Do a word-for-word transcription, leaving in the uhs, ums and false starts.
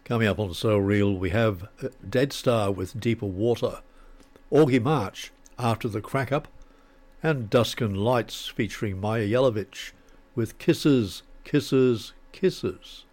Coming up on So Real, we have Dead Star with Deeper Water, Augie March, After the Crack Up, and Dusk and Lights featuring Maya Yelovich with Kisses, Kisses, Kisses.